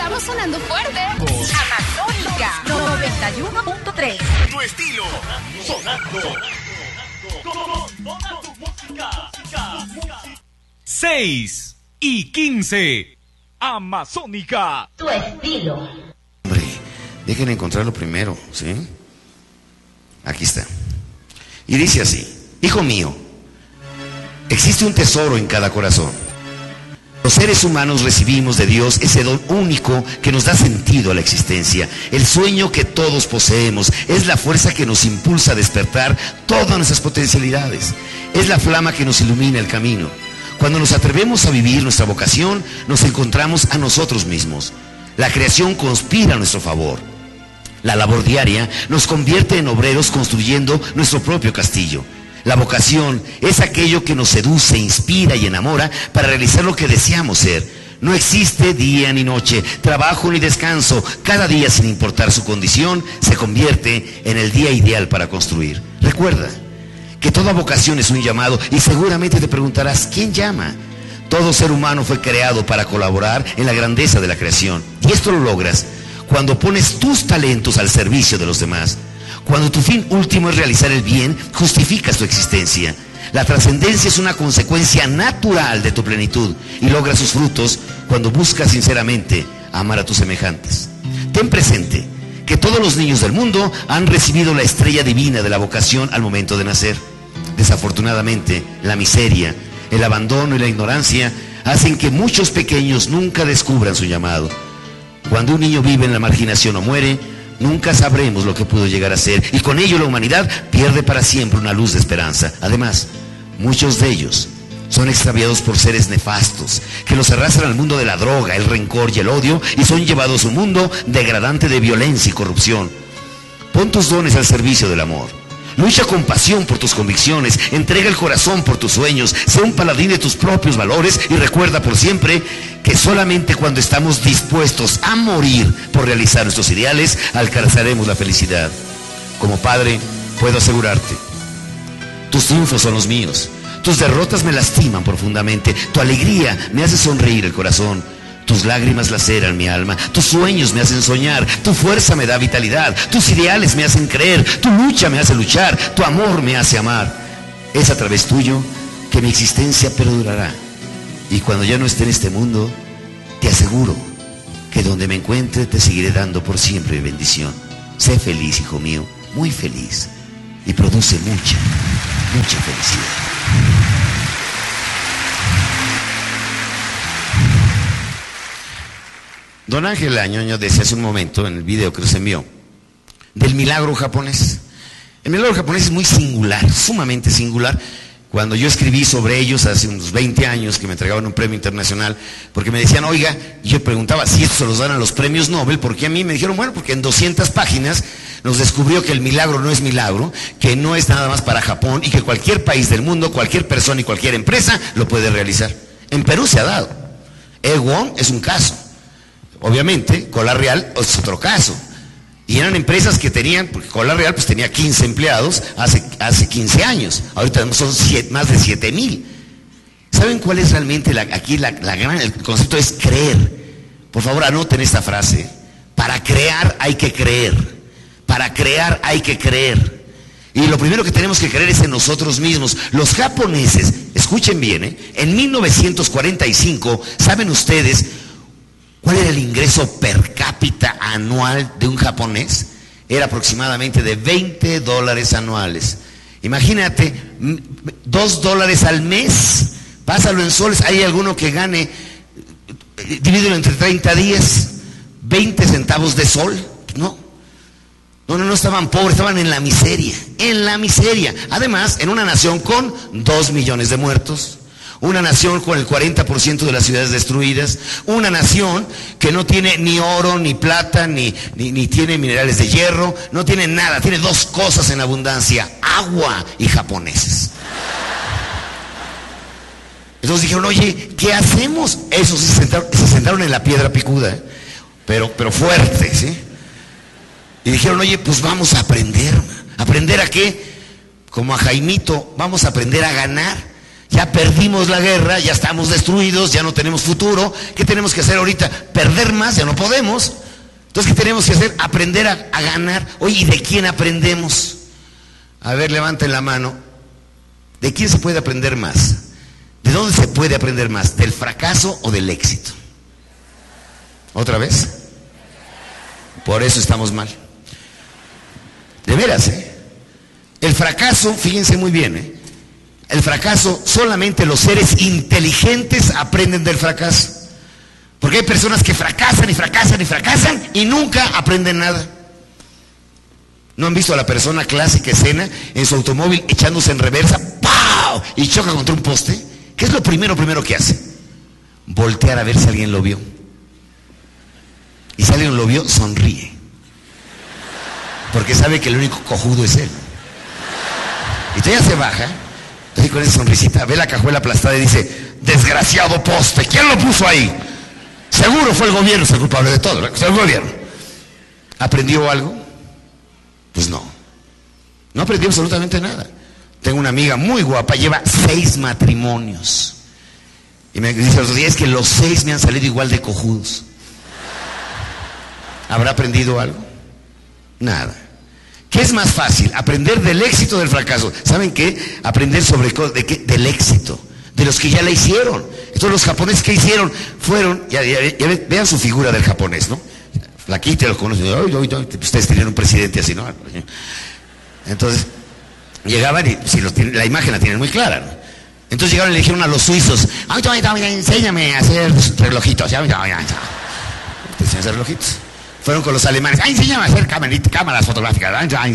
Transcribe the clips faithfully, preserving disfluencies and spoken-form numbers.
Estamos sonando fuerte. Amazónica noventa y uno punto tres. Tu estilo. Sonando. Sonando tu música. seis y quince. Amazónica. Tu estilo. Hombre, dejen encontrarlo primero, ¿sí? Aquí está. Y dice así: hijo mío, existe un tesoro en cada corazón. Los seres humanos recibimos de Dios ese don único que nos da sentido a la existencia. El sueño que todos poseemos es la fuerza que nos impulsa a despertar todas nuestras potencialidades. Es la flama que nos ilumina el camino. Cuando nos atrevemos a vivir nuestra vocación, nos encontramos a nosotros mismos. La creación conspira a nuestro favor. La labor diaria nos convierte en obreros construyendo nuestro propio castillo. La vocación es aquello que nos seduce, inspira y enamora para realizar lo que deseamos ser. No existe día ni noche, trabajo ni descanso. Cada día, sin importar su condición, se convierte en el día ideal para construir. Recuerda que toda vocación es un llamado y seguramente te preguntarás, ¿quién llama? Todo ser humano fue creado para colaborar en la grandeza de la creación. Y esto lo logras cuando pones tus talentos al servicio de los demás. Cuando tu fin último es realizar el bien, justificas tu existencia. La trascendencia es una consecuencia natural de tu plenitud y logra sus frutos cuando buscas sinceramente amar a tus semejantes. Ten presente que todos los niños del mundo han recibido la estrella divina de la vocación al momento de nacer. Desafortunadamente, la miseria, el abandono y la ignorancia hacen que muchos pequeños nunca descubran su llamado. Cuando un niño vive en la marginación o muere, nunca sabremos lo que pudo llegar a ser, y con ello la humanidad pierde para siempre una luz de esperanza. Además, muchos de ellos son extraviados por seres nefastos, que los arrastran al mundo de la droga, el rencor y el odio, y son llevados a un mundo degradante de violencia y corrupción. Pon tus dones al servicio del amor. Lucha con pasión por tus convicciones, entrega el corazón por tus sueños, sé un paladín de tus propios valores y recuerda por siempre que solamente cuando estamos dispuestos a morir por realizar nuestros ideales, alcanzaremos la felicidad. Como padre, puedo asegurarte, tus triunfos son los míos, tus derrotas me lastiman profundamente, tu alegría me hace sonreír el corazón. Tus lágrimas laceran mi alma, tus sueños me hacen soñar, tu fuerza me da vitalidad, tus ideales me hacen creer, tu lucha me hace luchar, tu amor me hace amar. Es a través tuyo que mi existencia perdurará. Y cuando ya no esté en este mundo, te aseguro que donde me encuentre te seguiré dando por siempre mi bendición. Sé feliz, hijo mío, muy feliz. Y produce mucha, mucha felicidad. Don Ángel Añoño decía hace un momento en el video que nos envió del milagro japonés. El milagro japonés es muy singular, sumamente singular. Cuando yo escribí sobre ellos hace unos veinte años que me entregaban un premio internacional, porque me decían, oiga, yo preguntaba si esto se los dan a los premios Nobel, porque a mí me dijeron, bueno, porque en doscientas páginas nos descubrió que el milagro no es milagro, que no es nada más para Japón y que cualquier país del mundo, cualquier persona y cualquier empresa lo puede realizar. En Perú se ha dado. Ewon es un caso. Obviamente, Cola Real es otro caso. Y eran empresas que tenían, porque Cola Real pues tenía quince empleados hace, hace quince años. Ahorita son siete, más de siete mil. ¿Saben cuál es realmente la, aquí la, la gran, el concepto es creer? Por favor, anoten esta frase. Para crear hay que creer. Para crear hay que creer. Y lo primero que tenemos que creer es en nosotros mismos. Los japoneses, escuchen bien, ¿eh? En mil novecientos cuarenta y cinco, ¿saben ustedes cuál era el ingreso per cápita anual de un japonés? Era aproximadamente de veinte dólares anuales. Imagínate, dos dólares al mes, pásalo en soles. ¿Hay alguno que gane, divídelo entre treinta días, veinte centavos de sol? No, no, no, no estaban pobres, estaban en la miseria, en la miseria. Además, en una nación con dos millones de muertos, una nación con el cuarenta por ciento de las ciudades destruidas, una nación que no tiene ni oro, ni plata, ni, ni, ni tiene minerales de hierro, no tiene nada, tiene dos cosas en abundancia, agua y japoneses. Entonces dijeron, oye, ¿qué hacemos? Esos se sentaron, se sentaron en la piedra picuda, ¿eh? pero, pero fuerte, ¿sí? Y dijeron, oye, pues vamos a aprender. ¿Aprender a qué? Como a Jaimito, vamos a aprender a ganar. Ya perdimos la guerra, ya estamos destruidos, ya no tenemos futuro. ¿Qué tenemos que hacer ahorita? Perder más, ya no podemos. Entonces, ¿qué tenemos que hacer? Aprender a, a ganar. Oye, ¿y de quién aprendemos? A ver, levanten la mano. ¿De quién se puede aprender más? ¿De dónde se puede aprender más? ¿Del fracaso o del éxito? ¿Otra vez? Por eso estamos mal. De veras, ¿eh? El fracaso, fíjense muy bien, ¿eh? El fracaso, solamente los seres inteligentes aprenden del fracaso. Porque hay personas que fracasan y fracasan y fracasan y nunca aprenden nada. ¿No han visto a la persona clásica escena en su automóvil echándose en reversa, ¡pau!, y choca contra un poste? ¿Qué es lo primero, primero que hace? Voltear a ver si alguien lo vio. Y si alguien lo vio, sonríe. Porque sabe que el único cojudo es él. Y todavía se baja, y con esa sonrisita, ve la cajuela aplastada y dice, desgraciado poste, ¿quién lo puso ahí? Seguro fue el gobierno, es el culpable de todo, ¿no? Fue el gobierno. ¿Aprendió algo? Pues no. No aprendió absolutamente nada. Tengo una amiga muy guapa, lleva seis matrimonios. Y me dice los otros días que los seis me han salido igual de cojudos. ¿Habrá aprendido algo? Nada. ¿Qué es más fácil? Aprender del éxito o del fracaso. ¿Saben qué? Aprender sobre de qué, del éxito, de los que ya la hicieron. Entonces los japoneses que hicieron fueron, ya, ya, ya vean su figura del japonés, ¿no? Flaquito, lo conocen, ustedes tenían un presidente así, ¿no? Entonces llegaban y si los, la imagen la tienen muy clara, ¿no? Entonces llegaron y le dijeron a los suizos, enséñame a hacer relojitos, ya, ya, ya. Te enseñan a hacer relojitos. Fueron con los alemanes, ¡ay, enséñame a hacer cámaras fotográficas!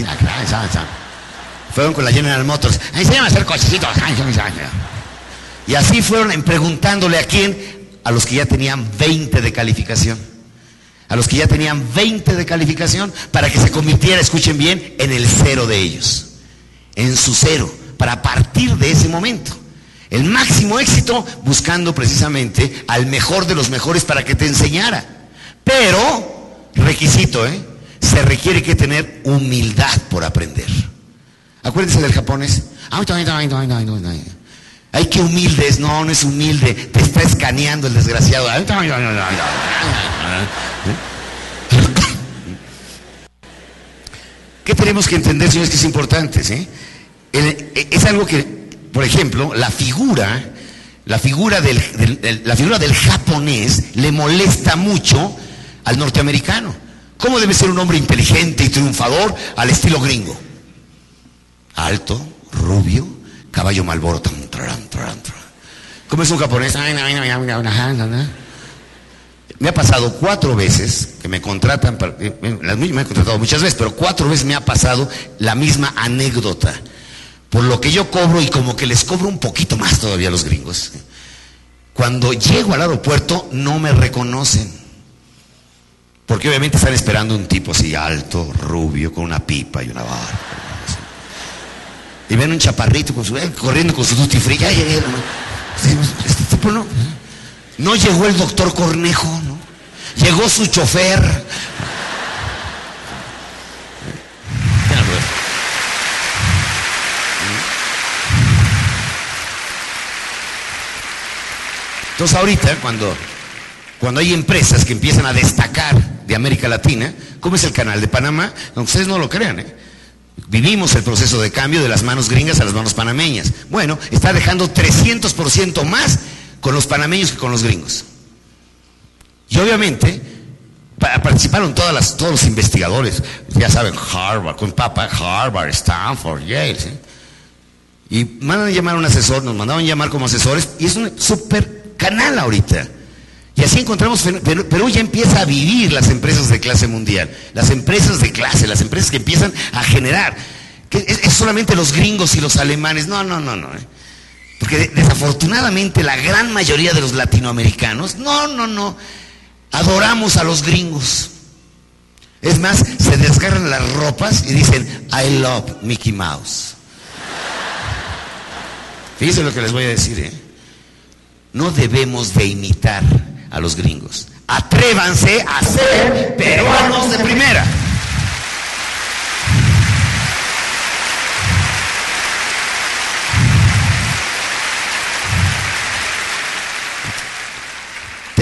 Fueron con la General Motors, ¡ay, enséñame a hacer cochecitos! Y así fueron preguntándole a quién, a los que ya tenían veinte de calificación. A los que ya tenían veinte de calificación, para que se convirtiera, escuchen bien, en el cero de ellos. En su cero, para partir de ese momento. El máximo éxito, buscando precisamente al mejor de los mejores para que te enseñara. Pero... requisito, ¿eh? Se requiere que tener humildad por aprender. Acuérdense del japonés. Ay, qué humilde es. No, no es humilde. Te está escaneando el desgraciado. ¿Qué tenemos que entender, señores, que es importante? ¿Sí? El, es algo que, por ejemplo, la figura, la figura del, del, la figura del japonés le molesta mucho al norteamericano. ¿Cómo debe ser un hombre inteligente y triunfador al estilo gringo? Alto, rubio, caballo Marlboro. ¿Cómo es un japonés? Me ha pasado cuatro veces que me contratan, me han contratado muchas veces, pero cuatro veces me ha pasado la misma anécdota. Por lo que yo cobro y como que les cobro un poquito más todavía a los gringos. Cuando llego al aeropuerto no me reconocen. Porque obviamente están esperando un tipo así alto, rubio, con una pipa y una barba. Y ven un chaparrito con su, eh, corriendo con su duty free. Ya llegué, ¿no? Este tipo no. No llegó el doctor Cornejo, ¿no? Llegó su chofer. Entonces ahorita cuando... Cuando hay empresas que empiezan a destacar de América Latina, ¿cómo es el canal de Panamá? Aunque ustedes no lo crean, ¿eh? Vivimos el proceso de cambio de las manos gringas a las manos panameñas. Bueno, está dejando trescientos por ciento más con los panameños que con los gringos. Y obviamente participaron todas las, todos los investigadores, ya saben, Harvard, con Papa, Harvard, Stanford, Yale, ¿sí? Y mandan a llamar a un asesor, nos mandaban llamar como asesores, y es un super canal ahorita. Y así encontramos, Perú ya empieza a vivir las empresas de clase mundial, las empresas de clase, las empresas que empiezan a generar. Que es, es solamente los gringos y los alemanes, no, no, no, no. ¿eh? Porque desafortunadamente la gran mayoría de los latinoamericanos, no, no, no, adoramos a los gringos. Es más, se desgarran las ropas y dicen, I love Mickey Mouse. Fíjense lo que les voy a decir, ¿eh? No debemos de imitar a los gringos. Atrévanse a ser peruanos de primera.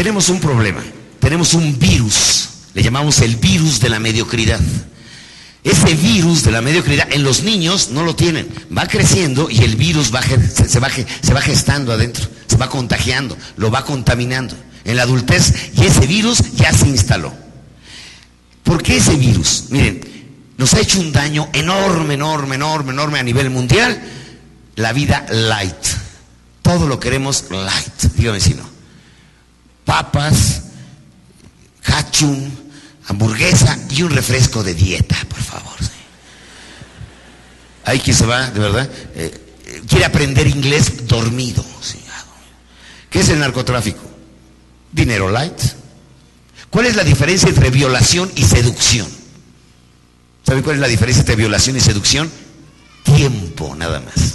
tenemos un problema, tenemos un virus, le llamamos el virus de la mediocridad. Ese virus de la mediocridad en los niños no lo tienen, va creciendo y el virus va, se, se, va, se va gestando adentro, se va contagiando, lo va contaminando en la adultez y ese virus ya se instaló. ¿Por qué ese virus? Miren, nos ha hecho un daño enorme, enorme, enorme, enorme a nivel mundial, la vida light. Todo lo queremos light, dígame si no. Papas, ketchup, hamburguesa y un refresco de dieta, por favor. ¿Sí? Hay quien se va, de verdad, eh, quiere aprender inglés dormido. ¿Sí? ¿Qué es el narcotráfico? Dinero light. ¿Cuál es la diferencia entre violación y seducción? ¿Saben cuál es la diferencia entre violación y seducción? Tiempo, nada más.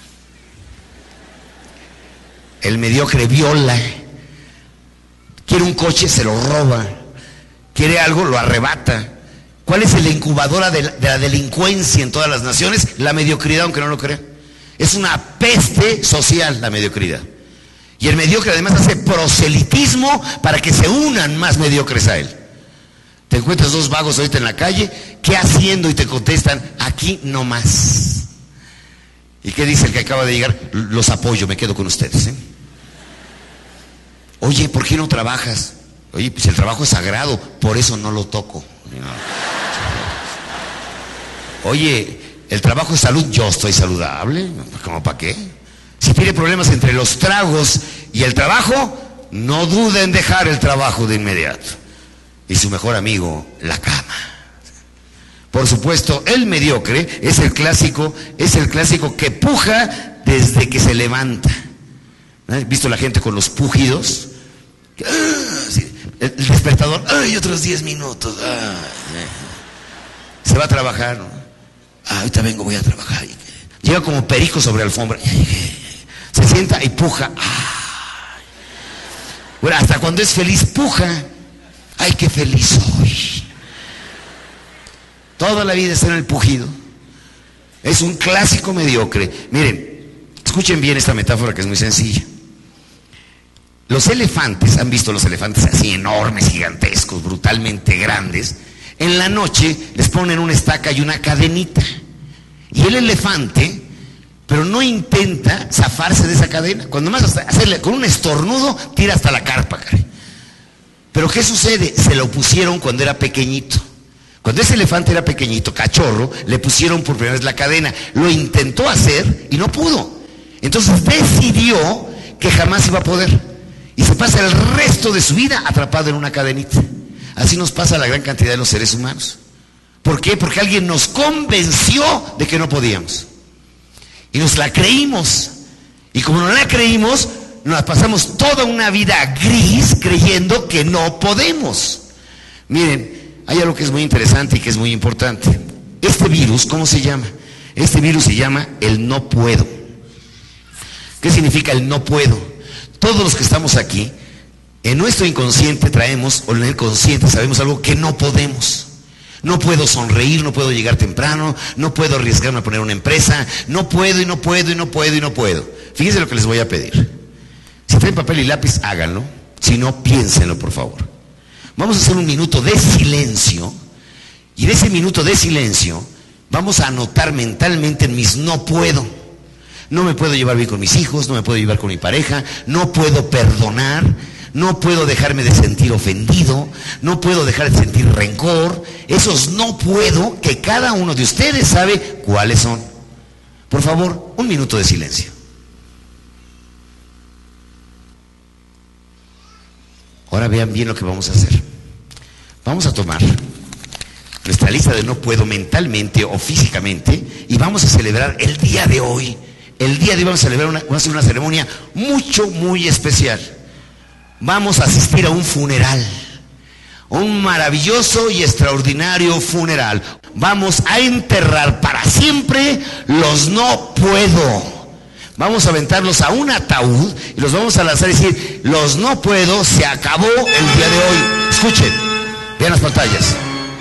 El mediocre viola, quiere un coche, se lo roba, quiere algo, lo arrebata. ¿Cuál es la incubadora de la, de la delincuencia en todas las naciones? La mediocridad, aunque no lo crean. Es una peste social la mediocridad. Y el mediocre además hace proselitismo para que se unan más mediocres a él. Te encuentras dos vagos ahorita en la calle, ¿qué haciendo? Y te contestan, aquí no más. ¿Y qué dice el que acaba de llegar? Los apoyo, me quedo con ustedes, ¿eh? Oye, ¿por qué no trabajas? Oye, pues el trabajo es sagrado, por eso no lo toco. Oye, el trabajo es salud, yo estoy saludable, ¿cómo para qué? Si tiene problemas entre los tragos y el trabajo, no duden en dejar el trabajo de inmediato. Y su mejor amigo, la cama. Por supuesto, el mediocre es el clásico, es el clásico que puja desde que se levanta. ¿Has visto la gente con los pujidos? El despertador, ay, otros diez minutos. Ay, se va a trabajar, ¿no? Ah, ahorita vengo, voy a trabajar. Llega como perico sobre alfombra. Se sienta y puja. Ay. Bueno, hasta cuando es feliz, puja. Ay, qué feliz soy. Toda la vida está en el pujido. Es un clásico mediocre. Miren, escuchen bien esta metáfora que es muy sencilla. Los elefantes, han visto los elefantes así enormes, gigantescos, brutalmente grandes. En la noche les ponen una estaca y una cadenita. Y el elefante, pero no intenta zafarse de esa cadena. Cuando más hasta hacerle con un estornudo, tira hasta la carpa, caray. Pero ¿qué sucede? Se lo pusieron cuando era pequeñito. Cuando ese elefante era pequeñito, cachorro, le pusieron por primera vez la cadena. Lo intentó hacer y no pudo. Entonces decidió que jamás iba a poder. Y se pasa el resto de su vida atrapado en una cadenita. Así nos pasa a la gran cantidad de los seres humanos. ¿Por qué? Porque alguien nos convenció de que no podíamos. Y nos la creímos. Y como no la creímos, nos pasamos toda una vida gris creyendo que no podemos. Miren, hay algo que es muy interesante y que es muy importante. Este virus, ¿cómo se llama? Este virus se llama el no puedo. ¿Qué significa el no puedo? Todos los que estamos aquí, en nuestro inconsciente traemos, o en el consciente sabemos algo que no podemos. No puedo sonreír, no puedo llegar temprano, no puedo arriesgarme a poner una empresa, no puedo y no puedo y no puedo y no puedo. Fíjense lo que les voy a pedir. Si traen papel y lápiz, háganlo. Si no, piénsenlo, por favor. Vamos a hacer un minuto de silencio. Y de ese minuto de silencio, vamos a anotar mentalmente en mis no puedo. No me puedo llevar bien con mis hijos, no me puedo llevar con mi pareja, no puedo perdonar, no puedo dejarme de sentir ofendido, no puedo dejar de sentir rencor. Esos no puedo que cada uno de ustedes sabe cuáles son. Por favor, un minuto de silencio. Ahora vean bien lo que vamos a hacer. Vamos a tomar nuestra lista de no puedo mentalmente o físicamente y vamos a celebrar el día de hoy. El día de hoy vamos a celebrar una, vamos a hacer una ceremonia mucho, muy especial. Vamos a asistir a un funeral, un maravilloso y extraordinario funeral. Vamos a enterrar para siempre los no puedo. Vamos a aventarlos a un ataúd y los vamos a lanzar y decir, los no puedo, se acabó el día de hoy. Escuchen, vean las pantallas.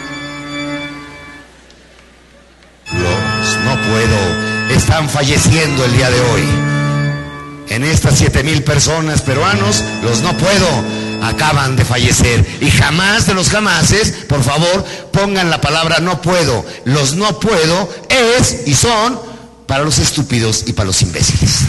Los no puedo están falleciendo el día de hoy. En estas siete mil personas peruanos, los no puedo acaban de fallecer. Y jamás de los jamases, por favor, pongan la palabra no puedo. Los no puedo es y son para los estúpidos y para los imbéciles.